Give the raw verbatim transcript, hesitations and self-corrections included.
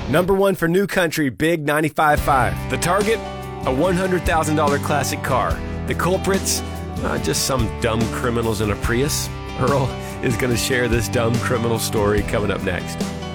Number one for New Country, Big ninety-five point five. The target, a one hundred thousand dollars classic car. The culprits, uh, just some dumb criminals in a Prius. Earl is going to share this dumb criminal story coming up next.